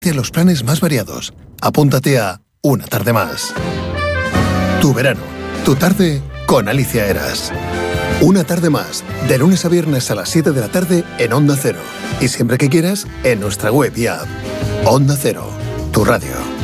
los planes más variados. Apúntate a Una Tarde Más. Tu verano, tu tarde con Alicia Eras. Una Tarde Más, de lunes a viernes a las 7 de la tarde en Onda Cero. Y siempre que quieras, en nuestra web y app. Onda Cero, tu radio.